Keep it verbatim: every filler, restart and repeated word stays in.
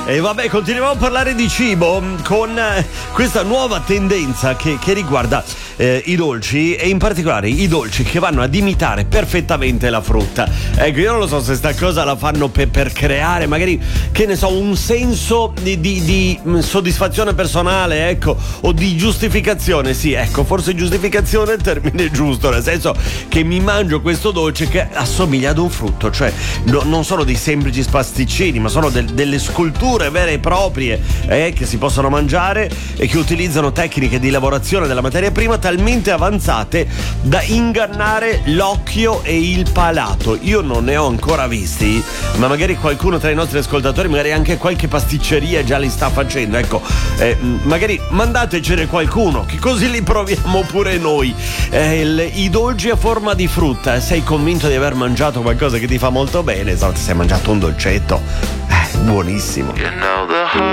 E vabbè, continuiamo a parlare di cibo con eh, questa nuova tendenza che, che riguarda eh, i dolci, e in particolare i dolci che vanno ad imitare perfettamente la frutta. Ecco, io non lo so se sta cosa la fanno per, per creare magari, che ne so, un senso di, di, di soddisfazione personale, ecco, o di giustificazione. Sì, ecco, forse giustificazione è il termine giusto, nel senso che mi mangio questo dolce che assomiglia ad un frutto, cioè no, non sono dei semplici pasticcini, ma sono del, delle sculture vere e proprie eh, che si possono mangiare e che utilizzano tecniche di lavorazione della materia prima talmente avanzate da ingannare l'occhio e il palato. Io non ne ho ancora visti, ma magari qualcuno tra i nostri ascoltatori, magari anche qualche pasticceria già li sta facendo. Ecco, eh, magari mandatecene qualcuno, che così li proviamo pure noi. Eh, il, i dolci a forma di frutta. Sei convinto di aver mangiato qualcosa che ti fa molto bene? Se ti sei mangiato un dolcetto, eh, buonissimo.